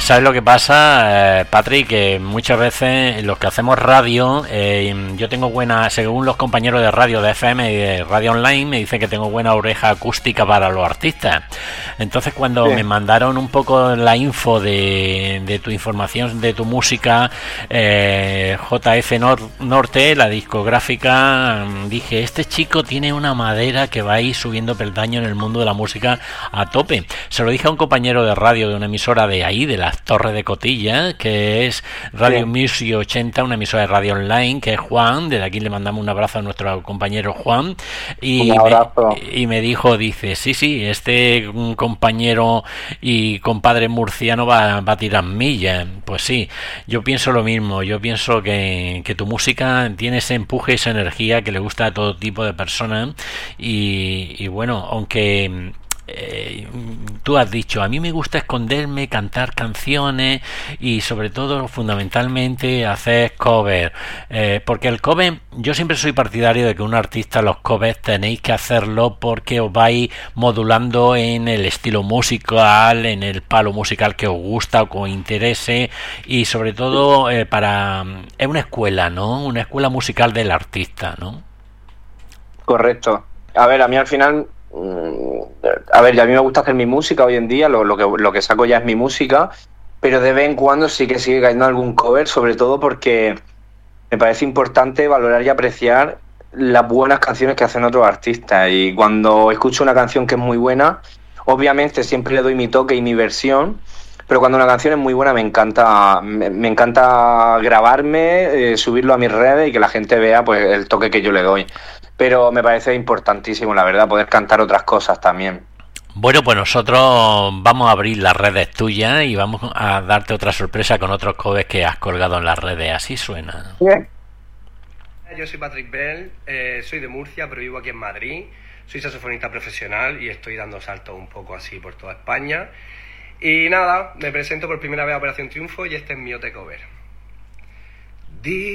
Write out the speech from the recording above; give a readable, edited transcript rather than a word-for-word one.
¿sabes lo que pasa, Patrick? Que muchas veces los que hacemos radio, yo tengo buena, según los compañeros de radio de FM y de radio online, me dicen que tengo buena oreja acústica para los artistas. Entonces, cuando me mandaron un poco la info de tu información, de tu música, JF Norte, la discográfica, dije, este chico tiene una madera que va a ir subiendo peldaño en el mundo de la música a tope. Se lo dije a un compañero de radio de una emisora de ahí, de las Torres de Cotilla, que es Radio Music 80, una emisora de radio online, que es Juan. Desde aquí le mandamos un abrazo a nuestro compañero Juan, y me dijo, dice, sí, este compañero y compadre murciano va a tirar millas. Pues sí, yo pienso lo mismo. Yo pienso que tu música tiene ese empuje, esa energía que le gusta a todo tipo de personas, y bueno, aunque tú has dicho, a mí me gusta esconderme, cantar canciones y sobre todo, fundamentalmente, hacer cover, porque el cover, yo siempre soy partidario de que un artista, los covers tenéis que hacerlo porque os vais modulando en el estilo musical, en el palo musical que os gusta o que os interese, y sobre todo es una escuela, ¿no? Una escuela musical del artista, ¿no? Correcto. A ver, a mí al final, a ver, ya a mí me gusta hacer mi música hoy en día, lo que saco ya es mi música, pero de vez en cuando sí que sigue cayendo algún cover, sobre todo porque me parece importante valorar y apreciar las buenas canciones que hacen otros artistas, y cuando escucho una canción que es muy buena, obviamente siempre le doy mi toque y mi versión, pero cuando una canción es muy buena me encanta grabarme, subirlo a mis redes y que la gente vea pues el toque que yo le doy. Pero me parece importantísimo, la verdad, poder cantar otras cosas también. Bueno, pues nosotros vamos a abrir las redes tuyas y vamos a darte otra sorpresa con otros covers que has colgado en las redes. Así suena. Bien. Yo soy Patrick Bell, soy de Murcia, pero vivo aquí en Madrid. Soy saxofonista profesional y estoy dando saltos un poco así por toda España. Y nada, me presento por primera vez a Operación Triunfo y este es mi OT cover.